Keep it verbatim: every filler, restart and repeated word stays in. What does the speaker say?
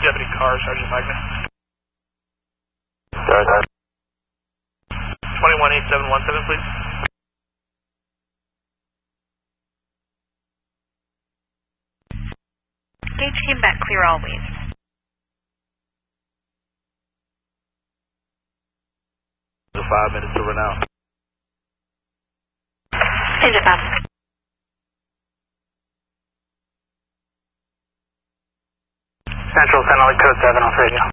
Deputy Carr, Sergeant Wagner. Sergeant. twenty-one eight seven one seven, please. Gauge came back clear always. Five minutes over now. Engine five. Central, Sentinel Code seven off radio.